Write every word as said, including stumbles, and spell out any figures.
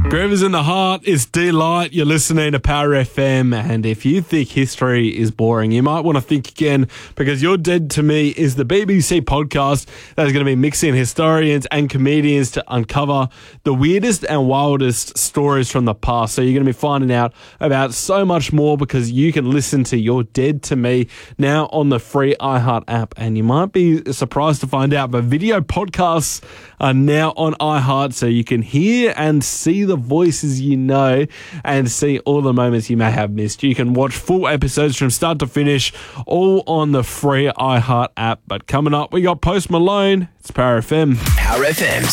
Groovers in the Heart is Delight. You're listening to Power F M, and if you think history is boring, you might want to think again, because You're Dead to Me is the B B C podcast that is going to be mixing historians and comedians to uncover the weirdest and wildest stories from the past. So you're going to be finding out about so much more, because you can listen to You're Dead to Me now on the free iHeart app, and you might be surprised to find out, but video podcasts are now on iHeart, so you can hear and see the voices you know and see all the moments you may have missed. You can watch full episodes from start to finish, all on the free iHeart app. But coming up, we got Post Malone. It's Power F M. Power F M.